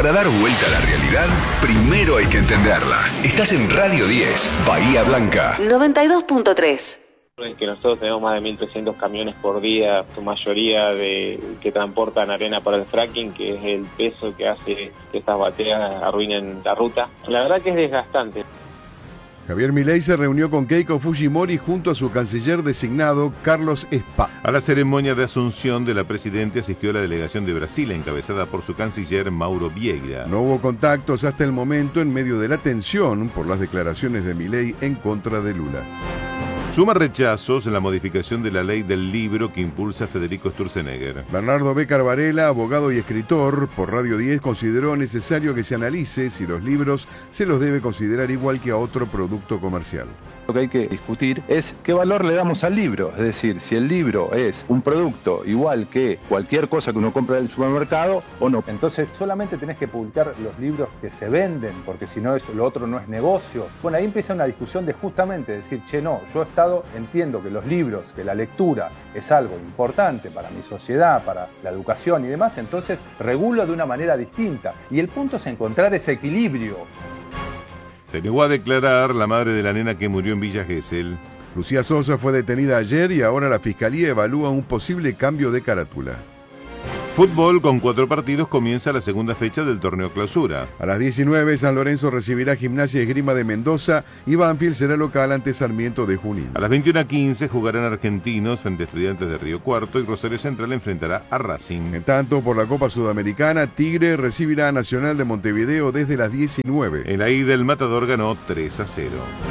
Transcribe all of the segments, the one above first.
Para dar vuelta a la realidad, primero hay que entenderla. Estás en Radio 10, Bahía Blanca. 92.3. Es que nosotros tenemos más de 1.300 camiones por día, su mayoría que transportan arena para el fracking, que es el peso que hace que estas baterías arruinen la ruta. La verdad que es desgastante. Javier Milei se reunió con Keiko Fujimori junto a su canciller designado, Carlos Spa. A la ceremonia de asunción de la presidenta asistió la delegación de Brasil, encabezada por su canciller Mauro Vieira. No hubo contactos hasta el momento en medio de la tensión por las declaraciones de Milei en contra de Lula. Suma rechazos en la modificación de la ley del libro que impulsa Federico Sturzenegger. Bernardo Bécar Varela, abogado y escritor, por Radio 10 consideró necesario que se analice si los libros se los debe considerar igual que a otro producto comercial. Lo que hay que discutir es qué valor le damos al libro, es decir, si el libro es un producto igual que cualquier cosa que uno compra en el supermercado o no. Entonces solamente tenés que publicar los libros que se venden, porque si no, lo otro no es negocio. Bueno, ahí empieza una discusión de justamente decir, che, no, yo entiendo que los libros, que la lectura es algo importante para mi sociedad, para la educación y demás, entonces regulo de una manera distinta. Y el punto es encontrar ese equilibrio. Se negó a declarar la madre de la nena que murió en Villa Gesell. Lucía Sosa fue detenida ayer y ahora la Fiscalía evalúa un posible cambio de carátula. Fútbol, con 4 partidos, comienza la segunda fecha del torneo Clausura. A las 19, San Lorenzo recibirá Gimnasia y Esgrima de Mendoza y Banfield será local ante Sarmiento de Junín. A las 21:15 jugarán Argentinos frente a Estudiantes de Río Cuarto y Rosario Central enfrentará a Racing. En tanto, por la Copa Sudamericana, Tigre recibirá a Nacional de Montevideo desde las 19. En la ida, el Matador ganó 3-0.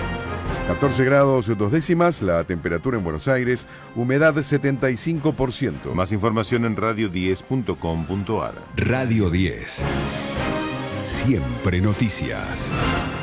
14 grados 2 décimas, la temperatura en Buenos Aires, humedad 75%. Más información en radio10.com.ar. Radio 10. Siempre noticias.